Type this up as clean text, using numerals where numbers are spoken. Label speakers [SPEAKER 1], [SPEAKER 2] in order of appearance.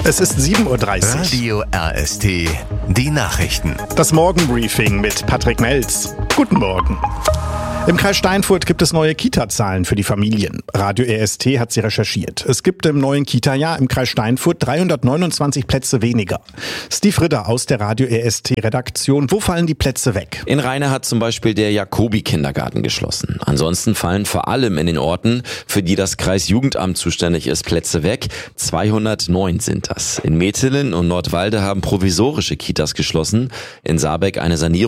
[SPEAKER 1] Es ist 7:30 Uhr.
[SPEAKER 2] Radio RST, die Nachrichten.
[SPEAKER 1] Das Morgenbriefing mit Patrick Melz. Guten Morgen. Im Kreis Steinfurt gibt es neue Kita-Zahlen für die Familien. Radio RST hat sie recherchiert. Es gibt im neuen Kita-Jahr im Kreis Steinfurt 329 Plätze weniger. Steve Ritter aus der Radio RST-Redaktion. Wo fallen die Plätze weg?
[SPEAKER 3] In Rheine hat zum Beispiel der Jacobi-Kindergarten geschlossen. Ansonsten fallen vor allem in den Orten, für die das Kreisjugendamt zuständig ist, Plätze weg. 209 sind das. In Metelen und Nordwalde haben provisorische Kitas geschlossen. In Saarbeck eine Sanierung